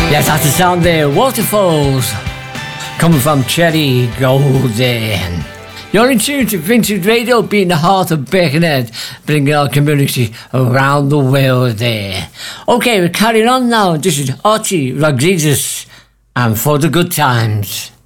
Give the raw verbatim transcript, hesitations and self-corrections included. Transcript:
Yes, that's the sound there. Waterfalls. Coming from Cherry Golden. You're in tune to Vintage Radio, being the heart of Birkenhead, bringing our community around the world there. Okay, we're carrying on now. This is Archie Rodriguez, and For the Good Times.